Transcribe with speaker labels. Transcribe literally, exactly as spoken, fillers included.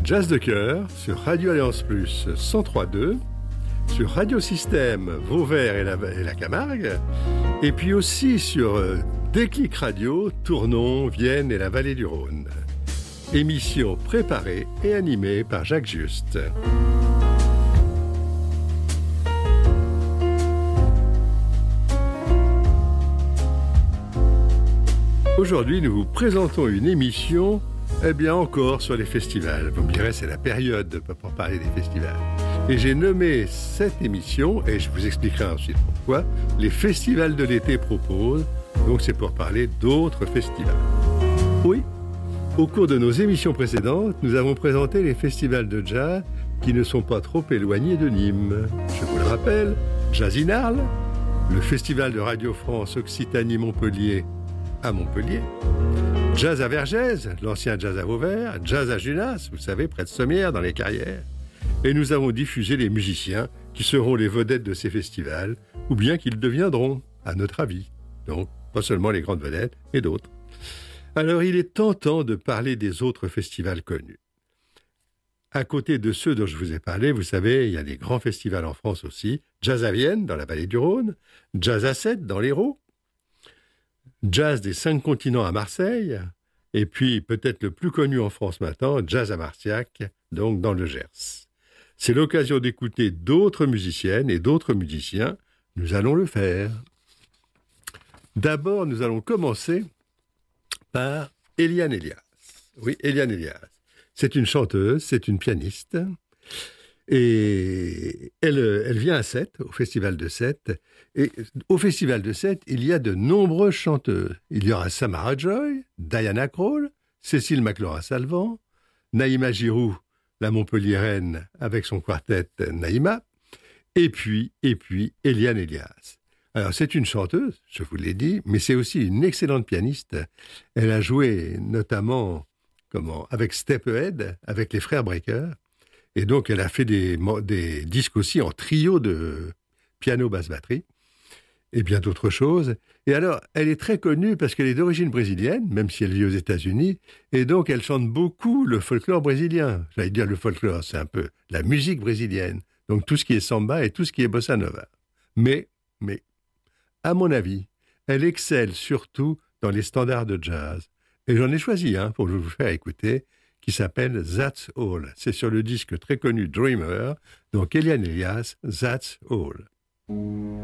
Speaker 1: Jazz de cœur sur Radio Alliance Plus cent trois virgule deux, sur Radio Système Vauvert et la, et la Camargue, et puis aussi sur euh, Déclic Radio, Tournon, Vienne et la Vallée du Rhône. Émission préparée et animée par Jacques Juste. Aujourd'hui, nous vous présentons une émission, eh bien encore sur les festivals. Vous me direz, c'est la période pour parler des festivals. Et j'ai nommé cette émission, et je vous expliquerai ensuite pourquoi, les festivals de l'été proposent. Donc c'est pour parler d'autres festivals. Oui, au cours de nos émissions précédentes, nous avons présenté les festivals de jazz qui ne sont pas trop éloignés de Nîmes. Je vous le rappelle, Jazz in Arles, le festival de Radio France Occitanie-Montpellier à Montpellier, Jazz à Vergès, l'ancien Jazz à Vauvert, Jazz à Junas, vous savez, près de Sommières, dans les Carrières. Et nous avons diffusé les musiciens qui seront les vedettes de ces festivals, ou bien qu'ils deviendront, à notre avis. Donc, pas seulement les grandes vedettes, mais d'autres. Alors, il est tentant de parler des autres festivals connus. À côté de ceux dont je vous ai parlé, vous savez, il y a des grands festivals en France aussi. Jazz à Vienne, dans la vallée du Rhône, Jazz à Sète, dans l'Hérault, Jazz des cinq continents à Marseille, et puis peut-être le plus connu en France maintenant, Jazz à Marciac, donc dans le Gers. C'est l'occasion d'écouter d'autres musiciennes et d'autres musiciens. Nous allons le faire. D'abord, nous allons commencer par Eliane Elias. Oui, Eliane Elias. C'est une chanteuse, c'est une pianiste. Et elle, elle vient à Sète, au Festival de Sète. Et au Festival de Sète, il y a de nombreuses chanteuses. Il y aura Samara Joy, Diana Krall, Cécile McLaurin-Salvant, Naïma Giroux, la Montpelliéraine, avec son quartet Naïma, et puis, et puis, Eliane Elias. Alors, c'est une chanteuse, je vous l'ai dit, mais c'est aussi une excellente pianiste. Elle a joué notamment comment, avec Steppenhead, avec les Frères Breker. Et donc, elle a fait des, des disques aussi en trio de piano, basse, batterie, et bien d'autres choses. Et alors, elle est très connue parce qu'elle est d'origine brésilienne, même si elle vit aux États-Unis, et donc elle chante beaucoup le folklore brésilien. J'allais dire le folklore, c'est un peu la musique brésilienne. Donc tout ce qui est samba et tout ce qui est bossa nova. Mais, mais, à mon avis, elle excelle surtout dans les standards de jazz. Et j'en ai choisi un pour vous faire écouter, qui s'appelle That's All. C'est sur le disque très connu Dreamer, donc Eliane Elias, That's All.